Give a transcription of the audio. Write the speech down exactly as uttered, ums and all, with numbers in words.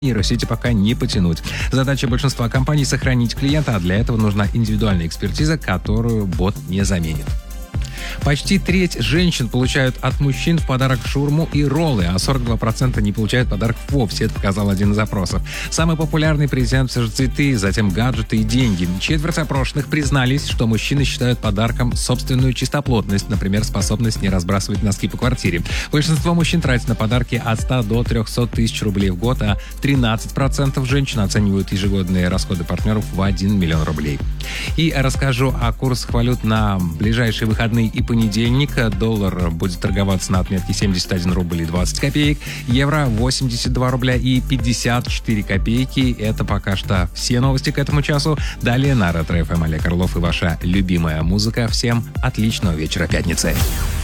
нейросети пока не потянуть. Задача большинства компаний — сохранить клиента, а для этого нужна индивидуальная экспертиза, которую бот не заменит. Почти треть женщин получают от мужчин в подарок шаурму и роллы, а сорок два процента не получают подарок вовсе, это показал один из опросов. Самый популярный презент — все же цветы, затем гаджеты и деньги. Четверть опрошенных признались, что мужчины считают подарком собственную чистоплотность, например, способность не разбрасывать носки по квартире. Большинство мужчин тратят на подарки от ста до трехсот тысяч рублей в год, а тринадцать процентов женщин оценивают ежегодные расходы партнеров в один миллион рублей. И расскажу о курсах валют на ближайшие выходные и понедельник. Доллар будет торговаться на отметке семьдесят один рубль и двадцать копеек, евро восемьдесят два рубля и пятьдесят четыре копейки. Это пока что все новости к этому часу. Далее на Ретро-эф эм Олег Орлов и ваша любимая музыка. Всем отличного вечера пятницы.